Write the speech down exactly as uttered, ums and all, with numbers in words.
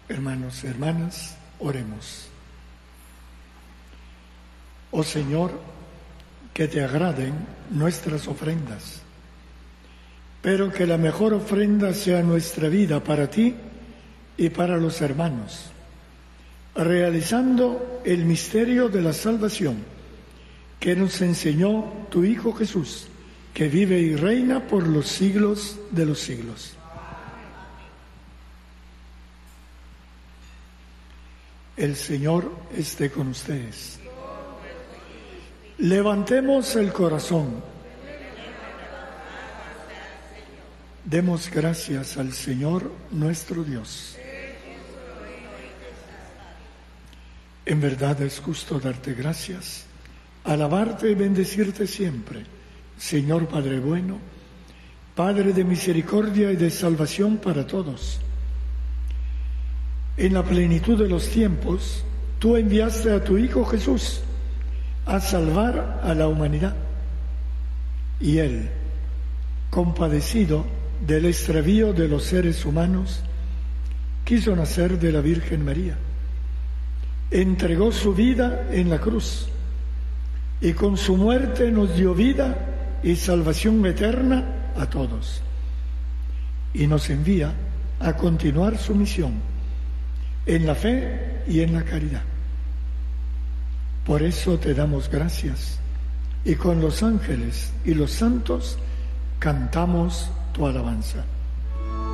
Hermanos y hermanas, oremos. Oh Señor, que te agraden nuestras ofrendas, pero que la mejor ofrenda sea nuestra vida para ti y para los hermanos, realizando el misterio de la salvación que nos enseñó tu Hijo Jesús, que vive y reina por los siglos de los siglos. El Señor esté con ustedes. Levantemos el corazón. Demos gracias al Señor nuestro Dios. En verdad es justo darte gracias, alabarte y bendecirte siempre, Señor Padre bueno, Padre de misericordia y de salvación para todos. En la plenitud de los tiempos, tú enviaste a tu Hijo Jesús a salvar a la humanidad. Y Él, compadecido del extravío de los seres humanos, quiso nacer de la Virgen María. Entregó su vida en la cruz y con su muerte nos dio vida y salvación eterna a todos. Y nos envía a continuar su misión en la fe y en la caridad. Por eso te damos gracias y con los ángeles y los santos cantamos tu alabanza.